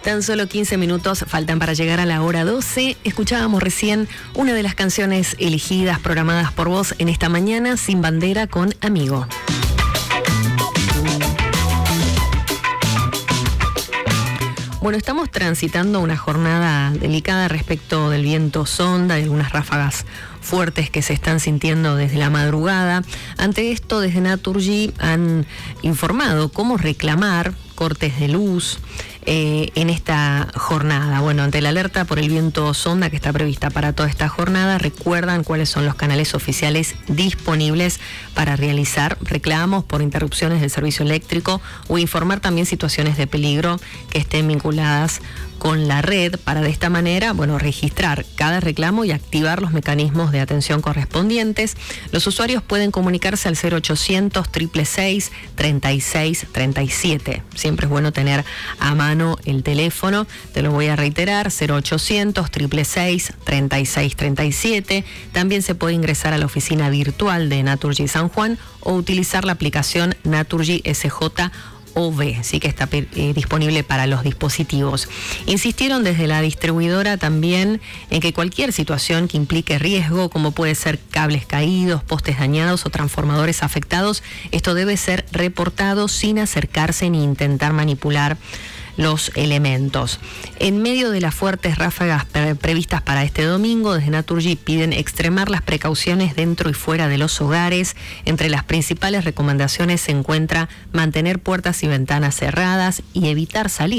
Tan solo 15 minutos faltan para llegar a la hora 12. Escuchábamos recién una de las canciones elegidas, programadas por vos en esta mañana, Sin Bandera con Amigo. Bueno, estamos transitando una jornada delicada respecto del viento sonda y algunas ráfagas fuertes que se están sintiendo desde la madrugada. Ante esto, desde Naturgy han informado cómo reclamar cortes de luz en esta jornada. Bueno, ante la alerta por el viento sonda que está prevista para toda esta jornada, recuerdan cuáles son los canales oficiales disponibles para realizar reclamos por interrupciones del servicio eléctrico o informar también situaciones de peligro que estén vinculadas con la red, para de esta manera, bueno, registrar cada reclamo y activar los mecanismos de atención correspondientes. Los usuarios pueden comunicarse al 0800 666 3637. Siempre es bueno tener a mano el teléfono, te lo voy a reiterar, 0800 666 3637. También se puede ingresar a la oficina virtual de Naturgy San Juan o utilizar la aplicación Naturgy SJ OV, sí que está disponible para los dispositivos. Insistieron desde la distribuidora también en que cualquier situación que implique riesgo, como puede ser cables caídos, postes dañados o transformadores afectados, esto debe ser reportado sin acercarse ni intentar manipular los elementos. En medio de las fuertes ráfagas previstas para este domingo, desde Naturgy piden extremar las precauciones dentro y fuera de los hogares. Entre las principales recomendaciones se encuentra mantener puertas y ventanas cerradas y evitar salir